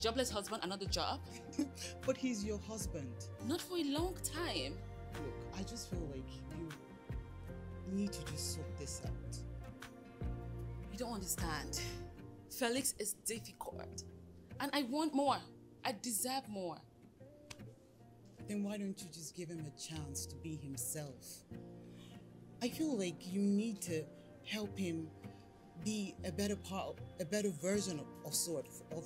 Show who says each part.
Speaker 1: Jobless husband, another job?
Speaker 2: But he's your husband.
Speaker 1: Not for a long time.
Speaker 2: Look, I just feel like you need to just sort this out.
Speaker 1: You don't understand. Felix is difficult. And I want more. I deserve more.
Speaker 2: Then why don't you just give him a chance to be himself? I feel like you need to help him be a better version of